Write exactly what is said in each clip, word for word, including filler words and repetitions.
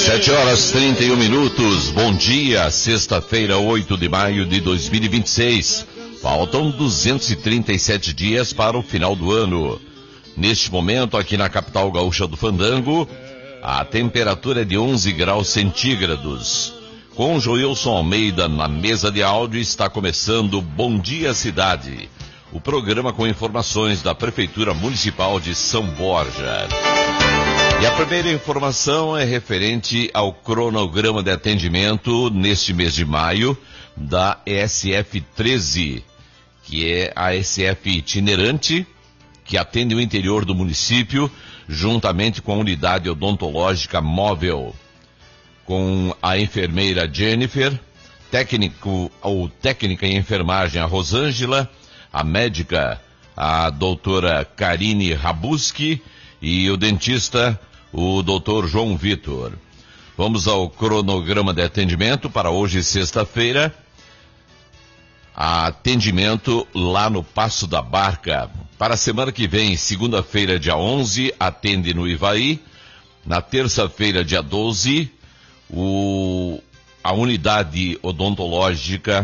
Sete horas trinta e um minutos. Bom dia, sexta-feira, oito de maio de dois mil e vinte e seis. Faltam duzentos e trinta e sete dias para o final do ano. Neste momento, aqui na capital gaúcha do Fandango, a temperatura é de onze graus centígrados. Com Joilson Almeida na mesa de áudio, está começando Bom Dia Cidade, o programa com informações da Prefeitura Municipal de São Borja. E a primeira informação é referente ao cronograma de atendimento neste mês de maio da E S F treze, que é a E S F itinerante, que atende o interior do município, juntamente com a unidade odontológica móvel, com a enfermeira Jennifer, técnico ou técnica em enfermagem a Rosângela, a médica a doutora Karine Rabuski e o dentista o doutor João Vitor. Vamos ao cronograma de atendimento para hoje, sexta-feira. Atendimento lá no Passo da Barca. Para a semana que vem, segunda-feira, dia onze, atende no Ivaí. Na terça-feira, dia doze, o, a unidade odontológica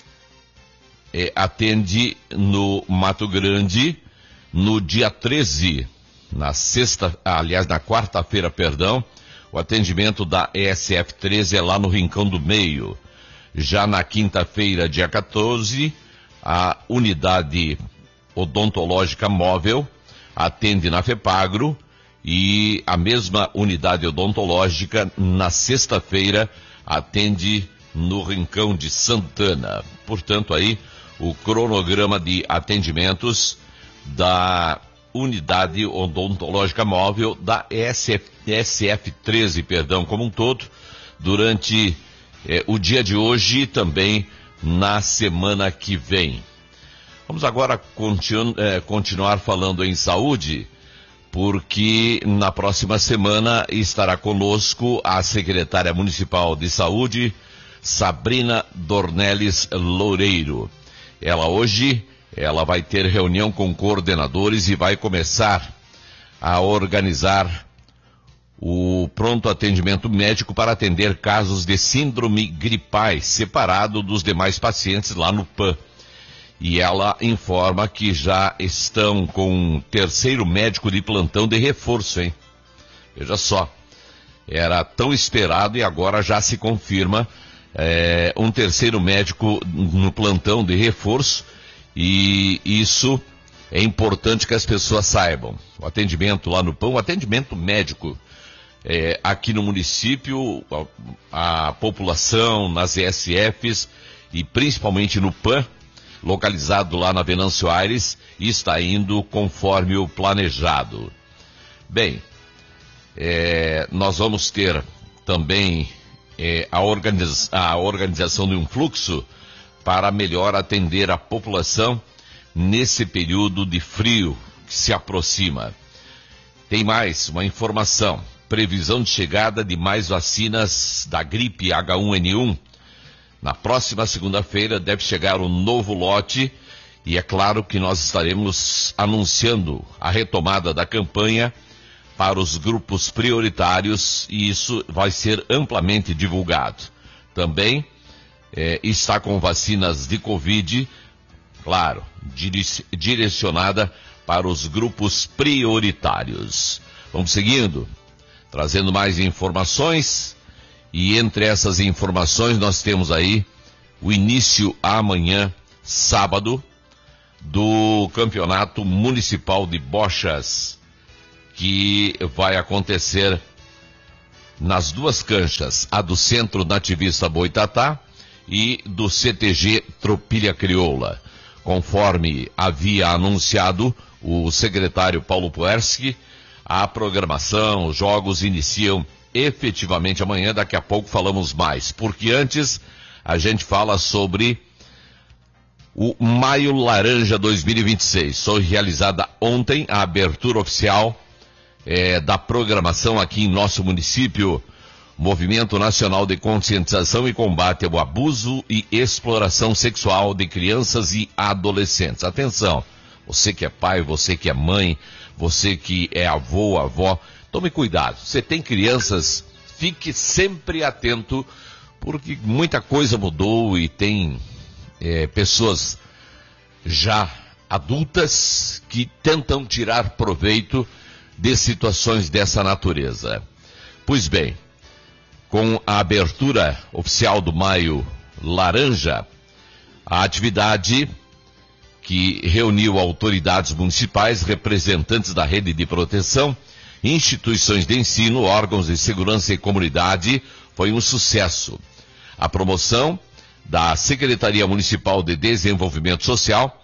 é, atende no Mato Grande. No dia treze, na sexta, aliás, na quarta-feira, perdão, o atendimento da E S F treze é lá no Rincão do Meio. Já na quinta-feira, dia quatorze, a unidade odontológica móvel atende na FEPAGRO e a mesma unidade odontológica, na sexta-feira, atende no Rincão de Santana. Portanto, aí, o cronograma de atendimentos da unidade odontológica móvel da E S F treze, perdão, como um todo, durante eh, o dia de hoje e também na semana que vem. Vamos agora continu, eh, continuar falando em saúde, porque na próxima semana estará conosco a secretária municipal de saúde, Sabrina Dornelles Loureiro. Ela hoje... Ela vai ter reunião com coordenadores e vai começar a organizar o pronto atendimento médico para atender casos de síndrome gripais, separado dos demais pacientes lá no P A M. E ela informa que já estão com um terceiro médico de plantão de reforço, hein? Veja só, era tão esperado e agora já se confirma é, um terceiro médico no plantão de reforço. E isso é importante que as pessoas saibam. O atendimento lá no P A M, o atendimento médico é, aqui no município, a, a população, nas E S Fs e principalmente no P A M, localizado lá na Venâncio Aires, está indo conforme o planejado. Bem, é, nós vamos ter também é, a, organiza- a organização de um fluxo para melhor atender a população nesse período de frio que se aproxima. Tem mais uma informação: previsão de chegada de mais vacinas da gripe H um N um. Na próxima segunda-feira deve chegar um novo lote e é claro que nós estaremos anunciando a retomada da campanha para os grupos prioritários e isso vai ser amplamente divulgado. Também É, está com vacinas de Covid, claro, direcionada para os grupos prioritários. Vamos seguindo, trazendo mais informações, e entre essas informações nós temos aí o início amanhã, sábado, do Campeonato Municipal de Bochas, que vai acontecer nas duas canchas, a do Centro Nativista Boitatá e do C T G Tropilha Crioula. Conforme havia anunciado o secretário Paulo Puerski, a programação, os jogos iniciam efetivamente amanhã. Daqui a pouco falamos mais, porque antes a gente fala sobre o Maio Laranja dois mil e vinte e seis. Foi realizada ontem a abertura oficial é, da programação aqui em nosso município. Movimento Nacional de Conscientização e Combate ao Abuso e Exploração Sexual de Crianças e Adolescentes. Atenção, você que é pai, você que é mãe, você que é avô, avó, tome cuidado. Você tem crianças, fique sempre atento, porque muita coisa mudou e tem é, pessoas já adultas que tentam tirar proveito de situações dessa natureza. Pois bem, com a abertura oficial do Maio Laranja, a atividade que reuniu autoridades municipais, representantes da rede de proteção, instituições de ensino, órgãos de segurança e comunidade, foi um sucesso. A promoção da Secretaria Municipal de Desenvolvimento Social,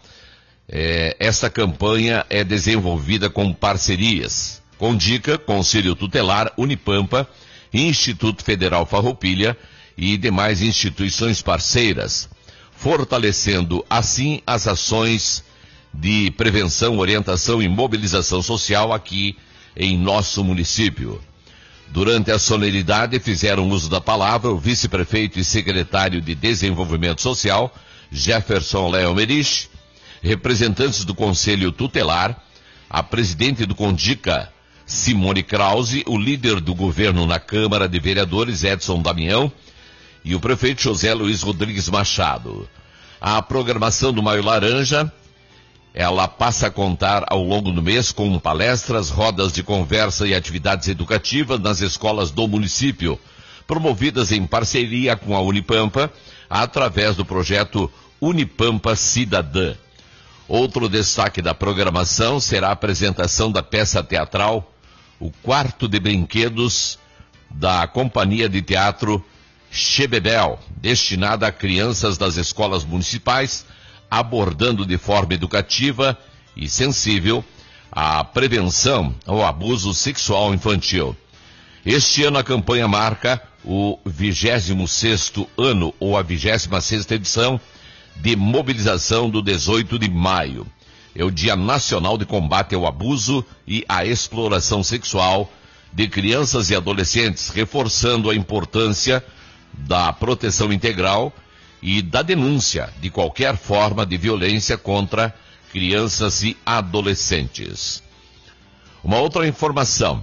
é, esta campanha é desenvolvida com parcerias com Dica, Conselho Tutelar, Unipampa, Instituto Federal Farroupilha e demais instituições parceiras, fortalecendo assim as ações de prevenção, orientação e mobilização social aqui em nosso município. Durante a solenidade fizeram uso da palavra o vice-prefeito e secretário de Desenvolvimento Social, Jefferson Léo Merich, representantes do Conselho Tutelar, a presidente do Condica, Simone Krause, o líder do governo na Câmara de Vereadores, Edson Damião, e o prefeito José Luiz Rodrigues Machado. A programação do Maio Laranja, ela passa a contar ao longo do mês com palestras, rodas de conversa e atividades educativas nas escolas do município, promovidas em parceria com a Unipampa, através do projeto Unipampa Cidadã. Outro destaque da programação será a apresentação da peça teatral O Quarto de Brinquedos, da Companhia de Teatro Chebebel, destinada a crianças das escolas municipais, abordando de forma educativa e sensível a prevenção ao abuso sexual infantil. Este ano a campanha marca o vigésimo sexto ano, ou a vigésima sexta edição, de mobilização do dezoito de maio. É o Dia Nacional de Combate ao Abuso e à Exploração Sexual de Crianças e Adolescentes, reforçando a importância da proteção integral e da denúncia de qualquer forma de violência contra crianças e adolescentes. Uma outra informação,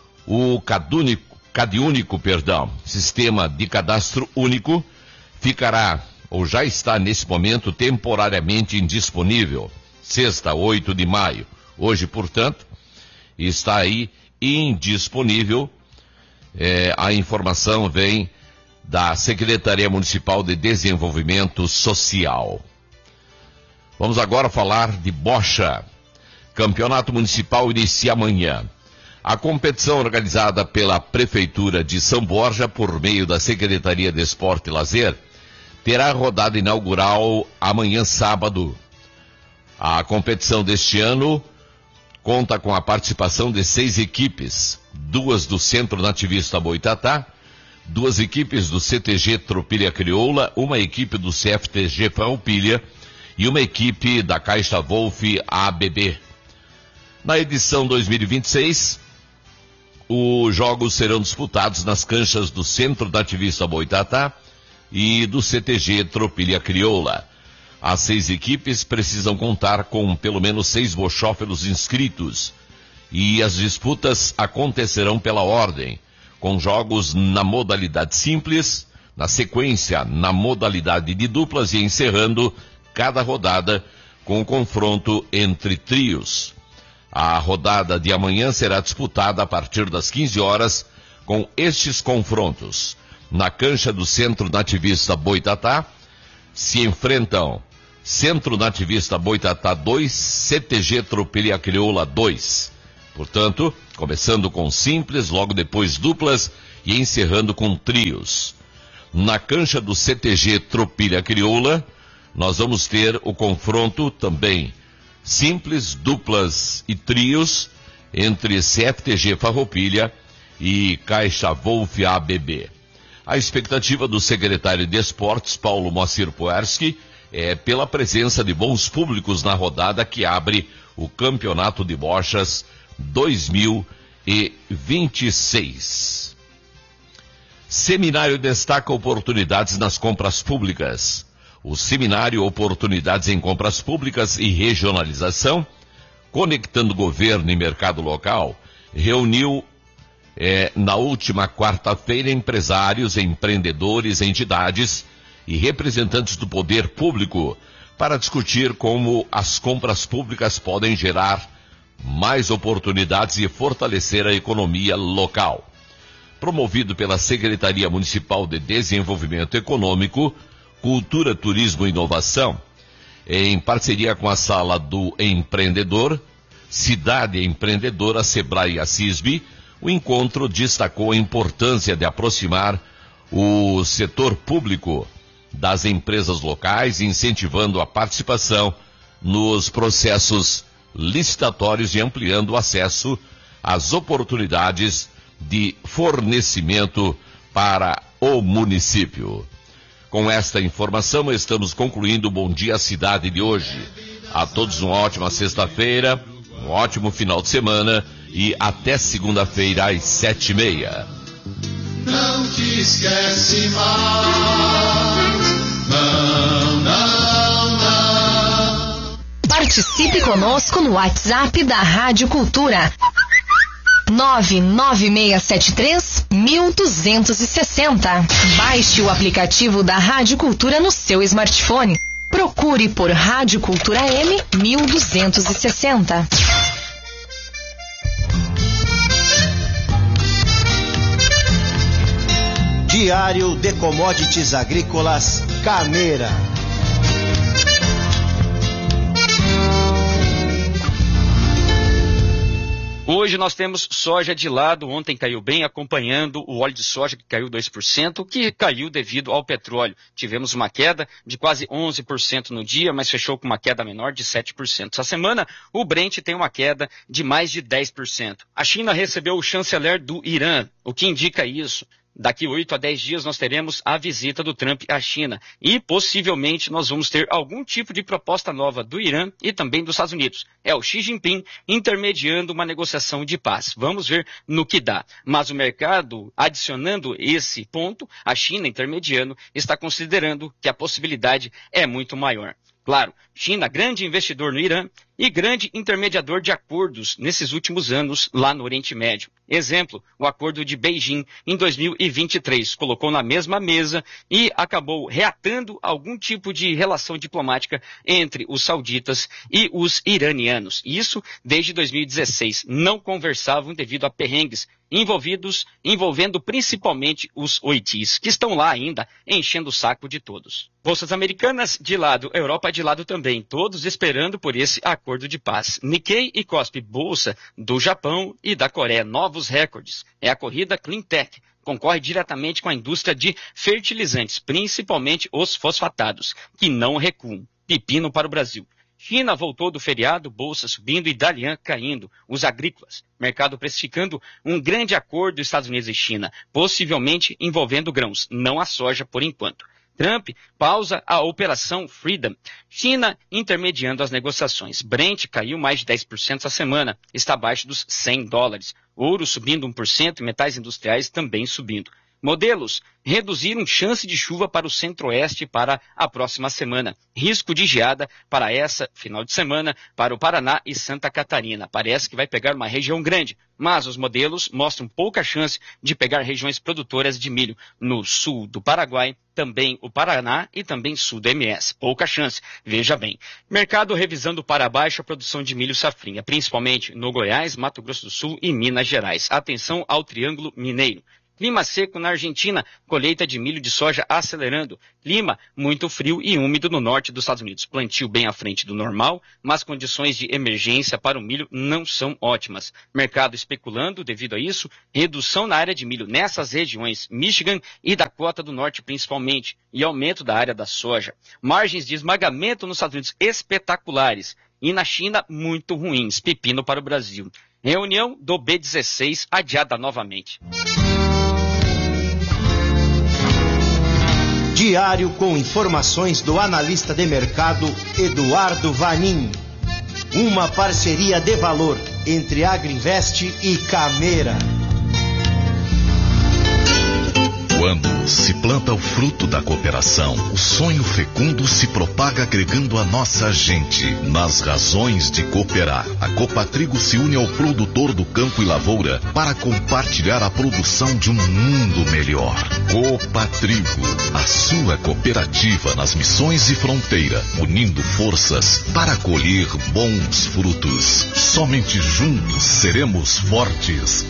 o Cadúnico, Cadiúnico, perdão, Sistema de Cadastro Único, ficará, ou já está nesse momento, temporariamente indisponível, sexta, oito de maio. Hoje, portanto, está aí indisponível. É, a informação vem da Secretaria Municipal de Desenvolvimento Social. Vamos agora falar de bocha. Campeonato Municipal inicia amanhã. A competição organizada pela Prefeitura de São Borja, por meio da Secretaria de Esporte e Lazer, terá rodada inaugural amanhã sábado. A competição deste ano conta com a participação de seis equipes, duas do Centro Nativista Boitatá, duas equipes do C T G Tropilha Crioula, uma equipe do C F T G Farroupilha e uma equipe da Caixa Wolf A B B. Na edição dois mil e vinte e seis, os jogos serão disputados nas canchas do Centro Nativista Boitatá e do C T G Tropilha Crioula. As seis equipes precisam contar com pelo menos seis bochófelos inscritos e as disputas acontecerão pela ordem, com jogos na modalidade simples, na sequência na modalidade de duplas e encerrando cada rodada com o confronto entre trios. A rodada de amanhã será disputada a partir das quinze horas com estes confrontos. Na cancha do Centro Nativista Boitatá se enfrentam Centro Nativista Boitatá dois, C T G Tropilha Crioula dois. Portanto, começando com simples, logo depois duplas e encerrando com trios. Na cancha do C T G Tropilha Crioula, nós vamos ter o confronto também simples, duplas e trios entre C F T G Farroupilha e Caixa Wolf A B B. A expectativa do secretário de Esportes, Paulo Moacir Puerski, é pela presença de bons públicos na rodada que abre o Campeonato de Bochas dois mil e vinte e seis. Seminário destaca oportunidades nas compras públicas. O seminário Oportunidades em Compras Públicas e Regionalização, conectando governo e mercado local, reuniu É, na última quarta-feira, empresários, empreendedores, entidades e representantes do poder público para discutir como as compras públicas podem gerar mais oportunidades e fortalecer a economia local. Promovido pela Secretaria Municipal de Desenvolvimento Econômico, Cultura, Turismo e Inovação, em parceria com a Sala do Empreendedor, Cidade Empreendedora, Sebrae e a CISB, o encontro destacou a importância de aproximar o setor público das empresas locais, incentivando a participação nos processos licitatórios e ampliando o acesso às oportunidades de fornecimento para o município. Com esta informação, estamos concluindo o Bom Dia Cidade de hoje. A todos uma ótima sexta-feira, um ótimo final de semana e até segunda-feira às sete e meia. Não te esquece mais, não, não, não. Participe conosco no WhatsApp da Rádio Cultura. nove nove seis sete três, um dois seis zero. Baixe o aplicativo da Rádio Cultura no seu smartphone. Procure por Rádio Cultura M mil duzentos e sessenta. Diário de Commodities Agrícolas Cameira. Hoje nós temos soja de lado, ontem caiu bem, acompanhando o óleo de soja que caiu dois por cento, que caiu devido ao petróleo. Tivemos uma queda de quase onze por cento no dia, mas fechou com uma queda menor de sete por cento. Essa semana, o Brent tem uma queda de mais de dez por cento. A China recebeu o chanceler do Irã, o que indica isso. Daqui oito a dez dias nós teremos a visita do Trump à China e possivelmente nós vamos ter algum tipo de proposta nova do Irã e também dos Estados Unidos. É o Xi Jinping intermediando uma negociação de paz. Vamos ver no que dá. Mas o mercado, adicionando esse ponto, a China intermediando, está considerando que a possibilidade é muito maior. Claro, China, grande investidor no Irã e grande intermediador de acordos nesses últimos anos lá no Oriente Médio. Exemplo, o acordo de Beijing em dois mil e vinte e três colocou na mesma mesa e acabou reatando algum tipo de relação diplomática entre os sauditas e os iranianos. Isso desde dois mil e dezesseis. Não conversavam devido a perrengues envolvidos, envolvendo principalmente os oitis, que estão lá ainda enchendo o saco de todos. Bolsas americanas de lado, Europa de lado também, todos esperando por esse acordo de paz. Nikkei e Kospi, bolsa do Japão e da Coreia, novos recordes. É a corrida Clean Tech. Concorre diretamente com a indústria de fertilizantes, principalmente os fosfatados, que não recuam. Pepino para o Brasil. China voltou do feriado, bolsa subindo e Dalian caindo. Os agrícolas, mercado precificando um grande acordo dos Estados Unidos e China, possivelmente envolvendo grãos, não a soja por enquanto. Trump pausa a operação Freedom. China intermediando as negociações. Brent caiu mais de dez por cento essa semana, está abaixo dos cem dólares. Ouro subindo um por cento e metais industriais também subindo. Modelos reduziram chance de chuva para o centro-oeste para a próxima semana. Risco de geada para essa final de semana para o Paraná e Santa Catarina. Parece que vai pegar uma região grande, mas os modelos mostram pouca chance de pegar regiões produtoras de milho no sul do Paraguai, também o Paraná e também sul do M S. Pouca chance, veja bem. Mercado revisando para baixo a produção de milho safrinha, principalmente no Goiás, Mato Grosso do Sul e Minas Gerais. Atenção ao Triângulo Mineiro. Clima seco na Argentina, colheita de milho de soja acelerando. Clima muito frio e úmido no norte dos Estados Unidos. Plantio bem à frente do normal, mas condições de emergência para o milho não são ótimas. Mercado especulando devido a isso, redução na área de milho nessas regiões, Michigan e Dakota do Norte principalmente, e aumento da área da soja. Margens de esmagamento nos Estados Unidos espetaculares e na China muito ruins. Pepino para o Brasil. Reunião do B dezesseis adiada novamente. Diário com informações do analista de mercado Eduardo Vanin. Uma parceria de valor entre Agriinvest e Cameira. Quando se planta o fruto da cooperação, o sonho fecundo se propaga agregando a nossa gente nas razões de cooperar. A Copatrigo se une ao produtor do campo e lavoura para compartilhar a produção de um mundo melhor. Copatrigo, a sua cooperativa nas missões e fronteira, unindo forças para colher bons frutos. Somente juntos seremos fortes.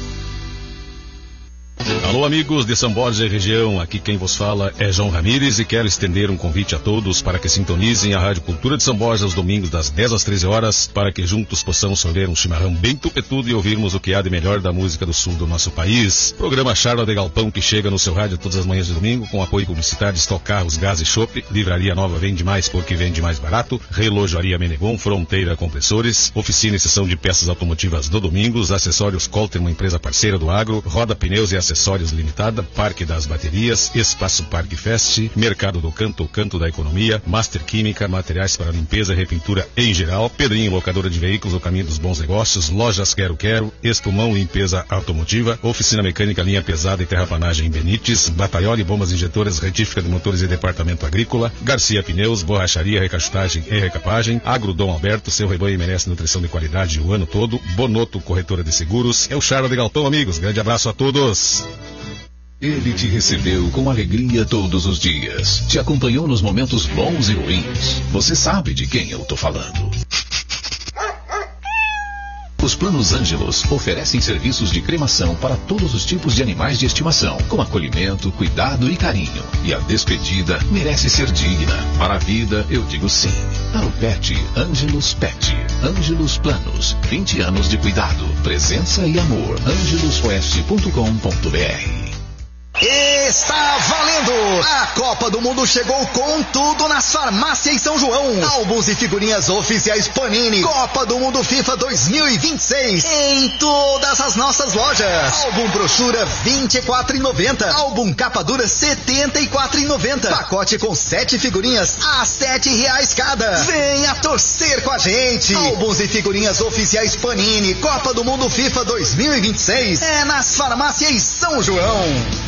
Alô, amigos de São Borja e região, aqui quem vos fala é João Ramires e quero estender um convite a todos para que sintonizem a Rádio Cultura de São Borja aos domingos das dez às treze horas, para que juntos possamos sorver um chimarrão bem tupetudo e ouvirmos o que há de melhor da música do sul do nosso país. Programa Charla de Galpão que chega no seu rádio todas as manhãs de domingo com apoio publicitário de Stock Carros, Gás e Chopp, Livraria Nova Vende Mais porque vende mais barato, Relojoaria Menegon, Fronteira Compressores, Oficina e Sessão de Peças Automotivas do Domingos, Acessórios Colter, uma empresa parceira do agro, Roda Pneus e Acessórios Limitada, Parque das Baterias, Espaço Parque Fest, Mercado do Canto, o Canto da Economia, Master Química, materiais para limpeza e repintura em geral, Pedrinho Locadora de Veículos, o caminho dos bons negócios, Lojas Quero Quero, Espumão Limpeza Automotiva, Oficina Mecânica Linha Pesada e Terraplanagem em Benites, Batalhole Bombas Injetoras, Retífica de Motores e Departamento Agrícola, Garcia Pneus, Borracharia, Recachutagem e Recapagem, Agrodom Alberto, seu rebanho merece nutrição de qualidade o ano todo, Bonoto Corretora de Seguros, é o Charla de Galpão, amigos, grande abraço a todos. Ele te recebeu com alegria todos os dias. Te acompanhou nos momentos bons e ruins. Você sabe de quem eu tô falando. Os Planos Ângelos oferecem serviços de cremação para todos os tipos de animais de estimação, com acolhimento, cuidado e carinho. E a despedida merece ser digna. Para a vida, eu digo sim. Para o pet, Ângelos Pet. Ângelos Planos. vinte anos de cuidado, presença e amor. ângelos oeste ponto com ponto br. Está valendo! A Copa do Mundo chegou com tudo nas farmácias São João. Álbuns e figurinhas oficiais Panini. Copa do Mundo FIFA dois mil e vinte e seis. Em todas as nossas lojas. Álbum brochura vinte e quatro reais e noventa centavos. Álbum capa dura setenta e quatro reais e noventa centavos. Pacote com sete figurinhas a sete reais cada. Venha torcer com a gente. Álbuns e figurinhas oficiais Panini. Copa do Mundo FIFA dois mil e vinte e seis. É nas farmácias São João.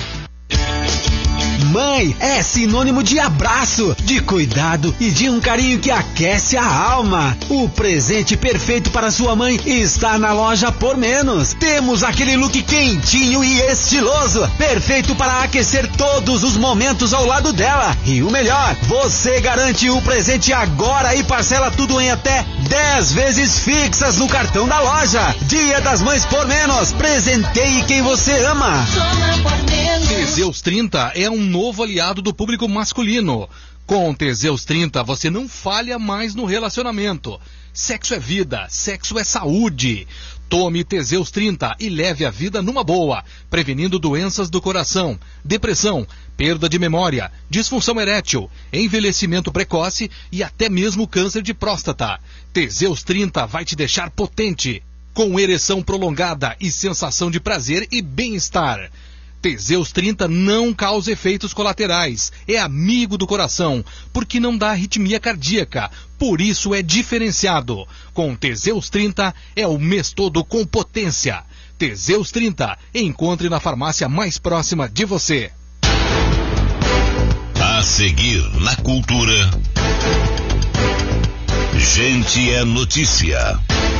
Mãe é sinônimo de abraço, de cuidado e de um carinho que aquece a alma. O presente perfeito para sua mãe está na loja Por Menos. Temos aquele look quentinho e estiloso, perfeito para aquecer todos os momentos ao lado dela. E o melhor, você garante o presente agora e parcela tudo em até dez vezes fixas no cartão da loja. Dia das Mães Por Menos. Presenteie quem você ama. Teseus trinta é um novo aliado do público masculino. Com Teseus trinta você não falha mais no relacionamento. Sexo é vida, sexo é saúde. Tome Teseus trinta e leve a vida numa boa, prevenindo doenças do coração, depressão, perda de memória, disfunção erétil, envelhecimento precoce e até mesmo câncer de próstata. Teseus trinta vai te deixar potente, com ereção prolongada e sensação de prazer e bem-estar. Teseus trinta não causa efeitos colaterais, é amigo do coração, porque não dá arritmia cardíaca, por isso é diferenciado. Com Teseus trinta é o mês todo com potência. Teseus trinta, encontre na farmácia mais próxima de você. A seguir na Cultura, Gente é Notícia.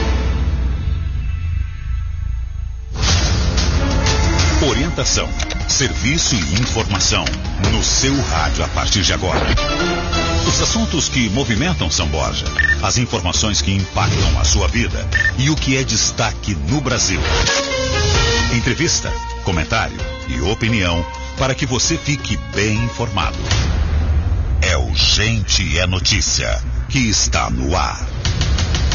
Orientação, serviço e informação no seu rádio a partir de agora. Os assuntos que movimentam São Borja, as informações que impactam a sua vida e o que é destaque no Brasil. Entrevista, comentário e opinião para que você fique bem informado. É o Gente é Notícia que está no ar.